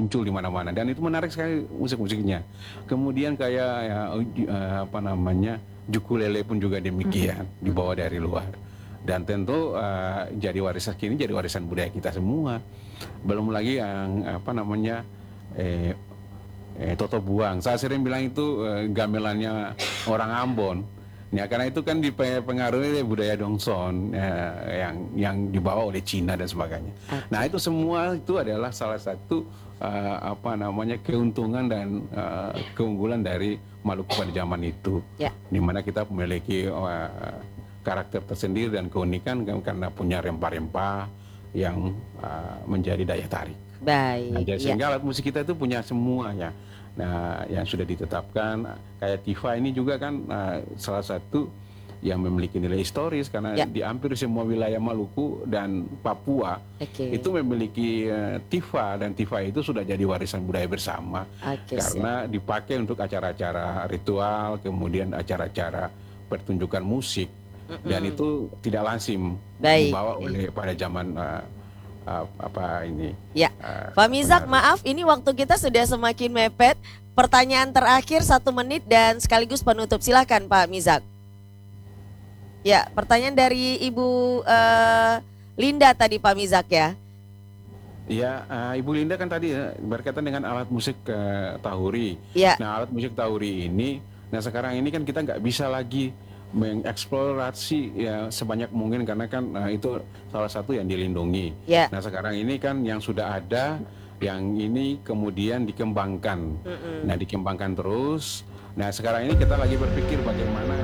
muncul di mana-mana dan itu menarik sekali musik-musiknya. Kemudian kayak ya, apa namanya ukulele pun juga demikian dibawa dari luar. Dan tentu jadi warisan kini jadi warisan budaya kita semua. Belum lagi yang apa namanya eh, Toto Buang. Saya sering bilang itu gamelannya orang Ambon. Ya karena itu kan dipengaruhi oleh budaya Dongson yang dibawa oleh Cina dan sebagainya. Nah itu semua itu adalah salah satu apa namanya keuntungan dan keunggulan dari Maluku pada zaman itu, di mana kita memiliki karakter tersendiri dan keunikan karena punya rempah-rempah yang menjadi daya tarik. Nah, Baik, jadi ya. sehingga alat musik kita itu punya semuanya. Nah, yang sudah ditetapkan kayak Tifa ini juga kan salah satu yang memiliki nilai historis karena Ya. di hampir semua wilayah Maluku dan Papua itu memiliki Tifa dan Tifa itu sudah jadi warisan budaya bersama karena dipakai untuk acara-acara ritual, kemudian acara-acara pertunjukan musik dan itu tidak lazim dibawa oleh pada zaman apa ini. Ya, Pak Mizak, maaf ini waktu kita sudah semakin mepet. Pertanyaan terakhir 1 menit dan sekaligus penutup. Silakan Pak Mizak. Ya, pertanyaan dari Ibu Linda tadi Pak Mizak ya. Ya, Ibu Linda kan tadi berkaitan dengan alat musik tahuri. Ya. Nah, alat musik tahuri ini, nah sekarang ini kan kita nggak bisa lagi mengeksplorasi ya sebanyak mungkin karena kan itu salah satu yang dilindungi. Nah sekarang ini kan yang sudah ada, yang ini kemudian dikembangkan. Nah dikembangkan terus. Nah sekarang ini kita lagi berpikir bagaimana